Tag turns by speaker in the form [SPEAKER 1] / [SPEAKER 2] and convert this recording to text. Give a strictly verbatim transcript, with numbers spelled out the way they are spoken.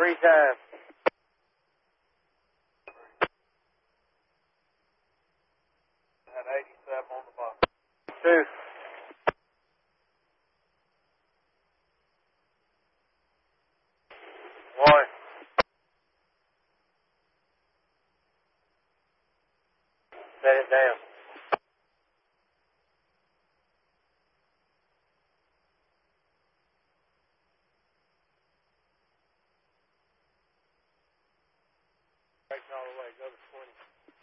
[SPEAKER 1] three times.
[SPEAKER 2] At eighty-seven on the bottom.
[SPEAKER 1] Two. One. Set it down.
[SPEAKER 2] Brakes all the way. Go to twenty.